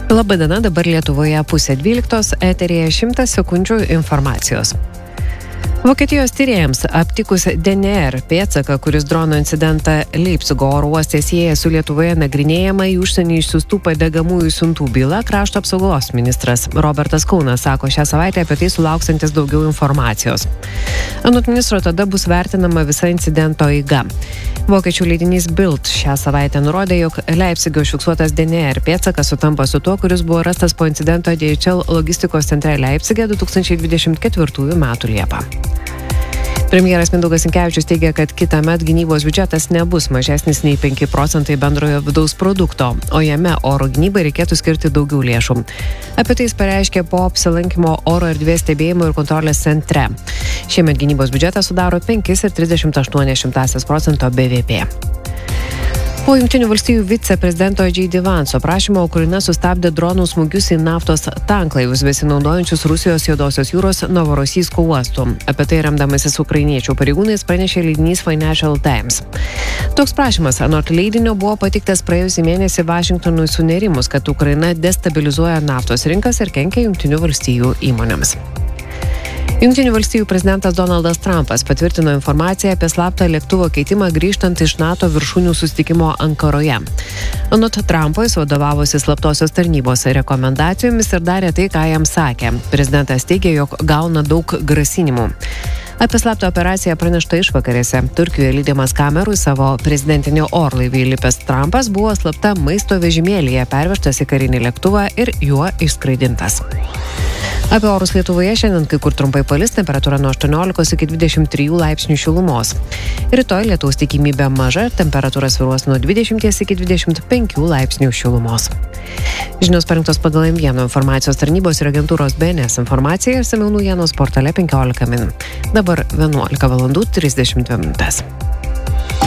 Labadiena, dabar Lietuvoje 11:30, eteryje 100 sekundžių informacijos. Vokietijos tyrėjams aptikus DNR pėdsaką, kuris drono incidentą Leipzigo oro uoste sieja su Lietuvoje nagrinėjama į užsienį išsiųstų padegamųjų siuntų byla, krašto apsaugos ministras Robertas Kaunas sako šią savaitę apie tai sulauksantis daugiau informacijos. Anot ministro tada bus vertinama visa incidento eiga. Vokiečių leidinys Bild šią savaitę nurodė, jog Leipzigo užfiksuotas DNR pėdsakas sutampa su tuo, kuris buvo rastas po incidento DHL logistikos centre Leipzige 2024 m. Liepą. Premjeras Mindaugas Sinkevičius teigia, kad kitąmet gynybos biudžetas nebus mažesnis nei 5% bendrojo vidaus produkto, o jame oro gynybai reikėtų skirti daugiau lėšų. Apie tai jis pareiškė po apsilankimo oro erdvės stebėjimo ir kontrolės centre. Šiemet gynybos biudžetas sudaro 5,38% BVP. Po Jungtinių valstijų viceprezidento J.D. Vanso prašymo Ukraina sustabdė dronų smūgius į naftos tanklaivius besinaudojančius Rusijos Juodosios jūros Novorosijsko uostu. Apie tai remdamasis ukrainiečių pareigūnais pranešė leidinys Financial Times. Toks prašymas anot leidinio buvo pateiktas praėjusį mėnesį Vašingtonui sunerimus, kad Ukraina destabilizuoja naftos rinkas ir kenkia Jungtinių valstijų įmonėms. Jungtinių valstijų prezidentas Donaldas Trumpas patvirtino informaciją apie slaptą lėktuvo keitimą grįžtant iš NATO viršūnių susitikimo Ankaroje. Anot Trumpo jis vadovavosi slaptosios tarnybos rekomendacijomis ir darė tai, ką jam sakė. Prezidentas teigė, jog gauna daug grasinimų. Apie slaptą operaciją pranešta išvakarėse. Turkijoje lydimas kamerų į savo prezidentinį orlaivį įlipęs Trumpas buvo slapta maisto vežimėlyje pervežtas į karinį lėktuvą ir juo išskraidintas. Apie orus Lietuvoje šiandien kai kur trumpai palis, temperatūra nuo 18 iki 23 laipsnių šilumos. Rytoj lietaus tikimybė maža, temperatūra svyruos nuo 20 iki 25 laipsnių šilumos. Žinios parinktos pagal M1 informacijos tarnybos ir agentūros BNS informaciją ir išsamiau naujienos portale 15 min. Dabar 11:30 min.